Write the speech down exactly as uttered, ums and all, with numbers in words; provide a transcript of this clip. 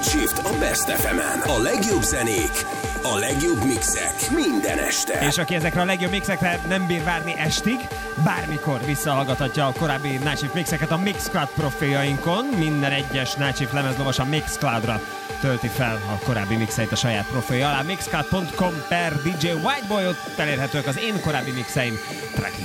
Shift a Best ef emen. A legjobb zenék, a legjobb mixek minden este. És aki ezekre a legjobb mixekre nem bír várni estig, bármikor visszahallgathatja a korábbi Night Shift mixeket a Mixcloud profiljainkon. Minden egyes Night Shift lemezlovas a Mixcloudra tölti fel a korábbi mixeit a saját profilja alá. Mixcloud pont com per dé dzsé Whiteboy, ott elérhetők az én korábbi mixeim tracklist.